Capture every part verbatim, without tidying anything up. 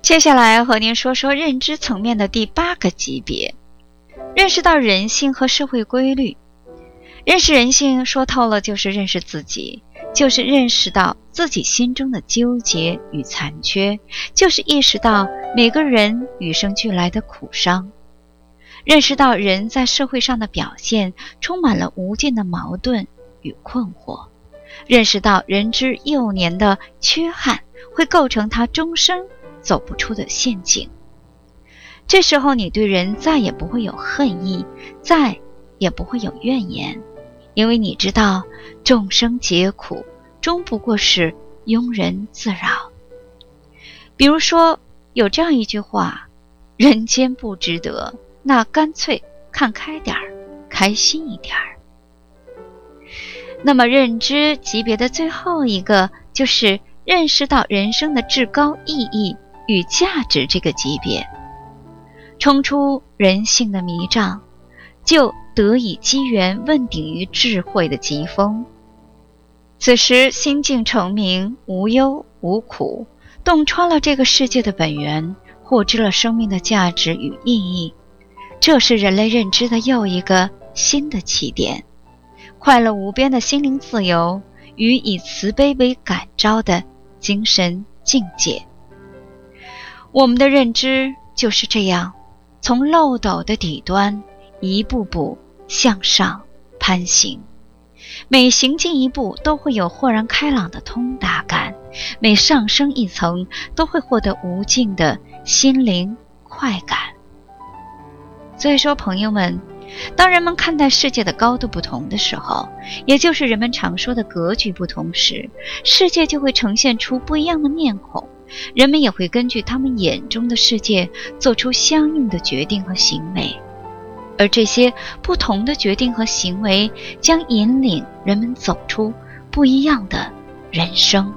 接下来和您说说认知层面的第八个级别，认识到人性和社会规律。认识人性说透了就是认识自己，就是认识到自己心中的纠结与残缺，就是意识到每个人与生俱来的苦伤。认识到人在社会上的表现充满了无尽的矛盾与困惑，认识到人之幼年的缺憾会构成他终生走不出的陷阱。这时候你对人再也不会有恨意，再也不会有怨言，因为你知道众生皆苦，终不过是庸人自扰。比如说有这样一句话，人间不值得，那干脆看开点儿，开心一点儿。那么认知级别的最后一个就是认识到人生的至高意义与价值这个级别，冲出人性的迷障，就得以机缘问鼎于智慧的疾风。此时心境澄明，无忧无苦，洞穿了这个世界的本源，获知了生命的价值与意义。这是人类认知的又一个新的起点，快乐无边的心灵自由与以慈悲为感召的精神境界。我们的认知就是这样，从漏斗的底端一步步向上攀行，每行进一步都会有豁然开朗的通达感，每上升一层都会获得无尽的心灵快感。所以说朋友们，当人们看待世界的高度不同的时候，也就是人们常说的格局不同时，世界就会呈现出不一样的面孔，人们也会根据他们眼中的世界做出相应的决定和行为，而这些不同的决定和行为将引领人们走出不一样的人生。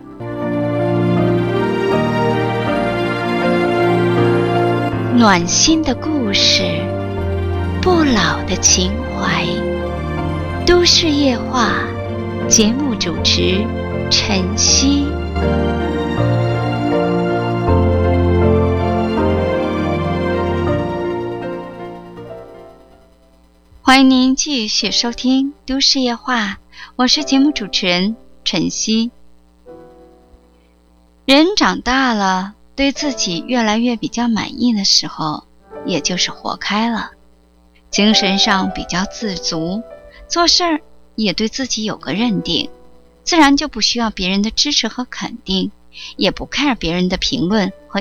暖心的故事，不老的情怀，都市夜话，节目主持晨曦。欢迎您继续收听都市夜话，我是节目主持人晨曦。人长大了，对自己越来越比较满意的时候，也就是活开了，精神上比较自足，做事儿也对自己有个认定，自然就不需要别人的支持和肯定，也不 care 别人的评论和